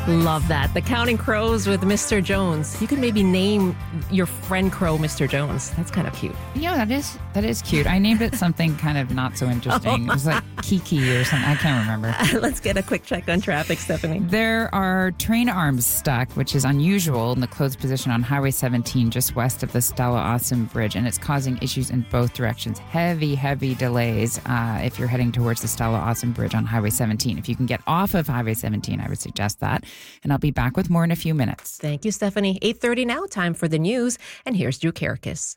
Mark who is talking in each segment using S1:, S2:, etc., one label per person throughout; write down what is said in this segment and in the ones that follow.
S1: Love that. The Counting Crows with Mr. Jones. You could maybe name your friend Crow Mr. Jones. That's kind of cute.
S2: Yeah, that is cute. I named it something kind of not so interesting. It was like Kiki or something. I can't remember.
S1: Let's get a quick check on traffic, Stephanie.
S2: There are train arms stuck, which is unusual in the closed position on Highway 17 just west of the Stella Awesome Bridge, and it's causing issues in both directions. Heavy delays if you're heading towards the Stella Awesome Bridge on Highway 17. If you can get off of Highway 17, I would suggest that. And I'll be back with more in a few minutes.
S1: Thank you, Stephanie. 8:30 now, time for the news. And here's Drew Karakis.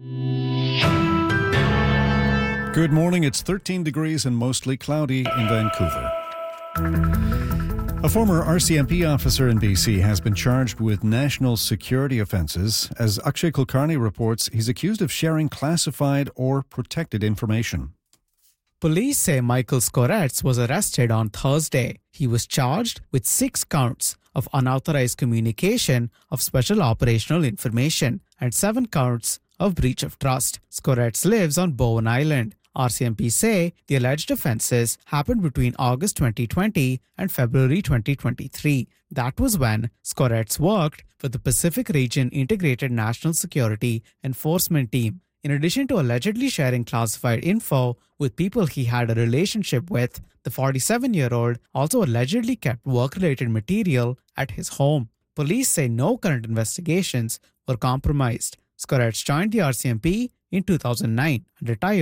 S3: Good morning. It's 13 degrees and mostly cloudy in Vancouver. A former RCMP officer in BC has been charged with national security offences. As Akshay Kulkarni reports, he's accused of sharing classified or protected information.
S4: Police say Michael Skoretz was arrested on Thursday. He was charged with 6 counts of unauthorized communication of special operational information and 7 counts of breach of trust. Skoretz lives on Bowen Island. RCMP say the alleged offences happened between August 2020 and February 2023. That was when Skoretz worked for the Pacific Region Integrated National Security Enforcement Team. In addition to allegedly sharing classified info with people he had a relationship with, the 47-year-old also allegedly kept work-related material at his home. Police say no current investigations were compromised. Skoretz joined the RCMP in 2009 and retired